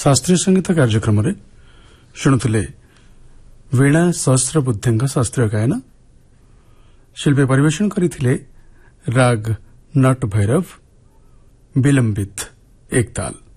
शास्त्रीय संगीत कार्यक्रम में शुणुले वीणा सहस्रबुद्धे शास्त्रीय गायन शिल्पी परिवेषण करथिले राग नट भैरव विलंबित एक ताल।